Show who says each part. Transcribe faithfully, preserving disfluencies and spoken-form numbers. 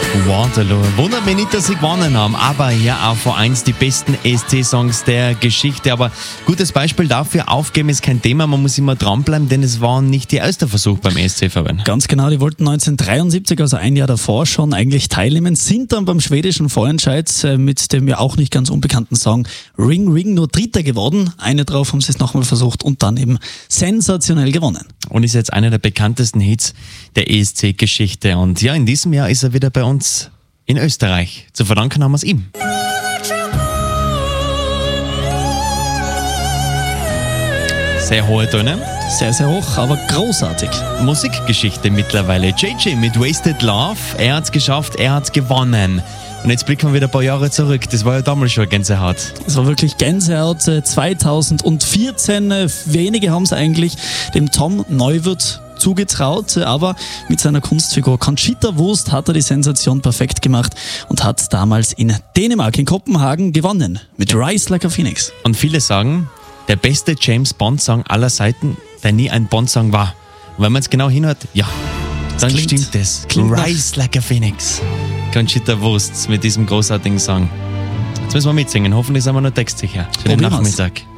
Speaker 1: Waterloo. Wundert mich nicht, dass sie gewonnen haben, aber ja auch vor eins die besten E S C-Songs der Geschichte. Aber gutes Beispiel dafür, aufgeben ist kein Thema, man muss immer dranbleiben, denn es war nicht ihr erster Versuch beim E S C, Fabian.
Speaker 2: Ganz genau, die wollten neunzehnhundertdreiundsiebzig, also ein Jahr davor schon eigentlich teilnehmen, sind dann beim schwedischen Vorentscheid mit dem ja auch nicht ganz unbekannten Song Ring Ring nur Dritter geworden. Eine drauf haben sie es nochmal versucht und dann eben sensationell gewonnen.
Speaker 1: Und ist jetzt einer der bekanntesten Hits der E S C-Geschichte. Und ja, in diesem Jahr ist er wieder bei uns in Österreich. Zu verdanken haben wir es ihm. Sehr hohe Töne.
Speaker 2: Sehr, sehr hoch, aber großartig.
Speaker 1: Musikgeschichte mittlerweile. J J mit Wasted Love. Er hat's geschafft, er hat's gewonnen. Und jetzt blicken wir wieder ein paar Jahre zurück. Das war ja damals schon Gänsehaut.
Speaker 2: Es war wirklich Gänsehaut zweitausendvierzehn. Wenige haben es eigentlich dem Tom Neuwirth zugetraut, aber mit seiner Kunstfigur Conchita Wurst hat er die Sensation perfekt gemacht und hat damals in Dänemark, in Kopenhagen gewonnen mit Rise Like a Phoenix.
Speaker 1: Und viele sagen, der beste James Bond-Song aller Zeiten, der nie ein Bond-Song war. Und wenn man es genau hinhört, ja, dann
Speaker 2: klingt,
Speaker 1: stimmt es.
Speaker 2: Rise
Speaker 1: Like a Phoenix. Conchita Wurst mit diesem großartigen Song. Jetzt müssen wir mitsingen. Hoffentlich sind wir noch textsicher für den Nachmittag.